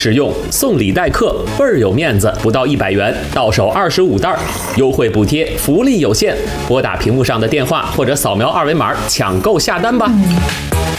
实用送礼待客，倍儿有面子，不到100元，到手25袋，优惠补贴，福利有限。拨打屏幕上的电话或者扫描2维码抢购下单吧。